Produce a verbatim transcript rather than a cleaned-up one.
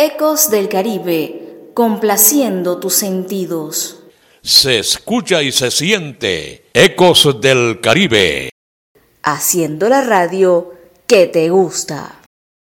Ecos del Caribe, complaciendo tus sentidos. Se escucha y se siente Ecos del Caribe. Haciendo la radio que te gusta.